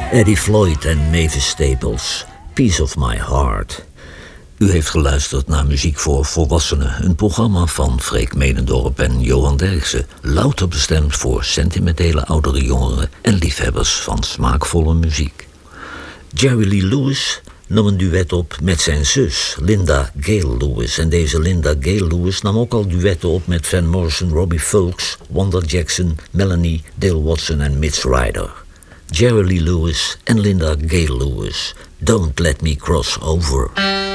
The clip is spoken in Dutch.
Eddie Floyd en Mavis Staples, Piece of My Heart. U heeft geluisterd naar Muziek voor Volwassenen, een programma van Freek Menendorp en Johan Derksen, louter bestemd voor sentimentele oudere jongeren en liefhebbers van smaakvolle muziek. Jerry Lee Lewis nam een duet op met zijn zus, Linda Gale Lewis. En deze Linda Gale Lewis nam ook al duetten op met Van Morrison, Robbie Fulks, Wanda Jackson, Melanie, Dale Watson en Mitch Ryder. Jerry Lee Lewis en Linda Gale Lewis, Don't Let Me Cross Over.